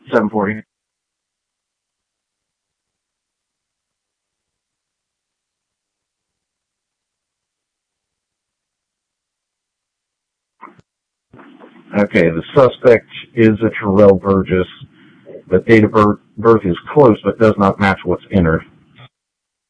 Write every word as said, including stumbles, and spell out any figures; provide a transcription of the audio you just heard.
seven forty. Okay, the suspect is a Terrell Burgess, but date of birth, birth is close but does not match what's entered.